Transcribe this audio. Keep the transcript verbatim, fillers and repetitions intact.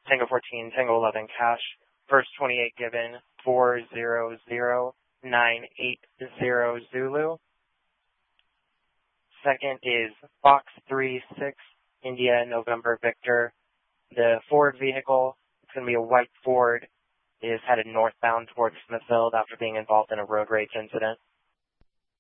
Tango fourteen, Tango eleven, cash. First twenty-eight given, four zero zero nine eight zero Zulu. Second is Fox three six, India, November, Victor. The Ford vehicle, it's going to be a white Ford, is headed northbound towards Smithfield after being involved in a road rage incident.